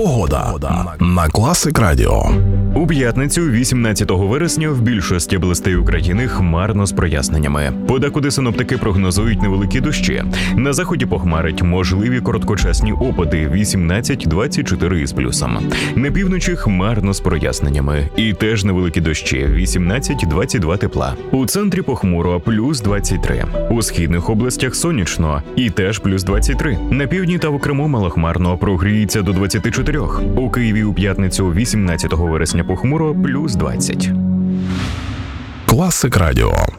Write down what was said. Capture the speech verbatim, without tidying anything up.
Погода на Класик Радіо. У п'ятницю, вісімнадцятого вересня, в більшості областей України хмарно з проясненнями. Подекуди синоптики прогнозують невеликі дощі. На заході похмарить, можливі короткочасні опади вісімнадцять - двадцять чотири із плюсом. На півночі хмарно з проясненнями. І теж невеликі дощі вісімнадцять - двадцять два тепла. У центрі похмуро плюс двадцять три. У східних областях сонячно і теж плюс двадцять три. На півдні та в Криму малохмарно, прогріється до двадцяти чотирьох. У Києві у п'ятницю, вісімнадцятого вересня, похмуро плюс двадцять. Класик Радіо.